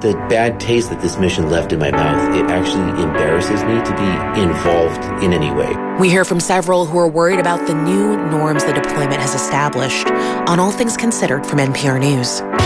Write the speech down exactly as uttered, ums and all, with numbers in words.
the bad taste that this mission left in my mouth, it actually embarrasses me to be involved in any way. We hear from several who are worried about the new norms the deployment has established. On All Things Considered from N P R News.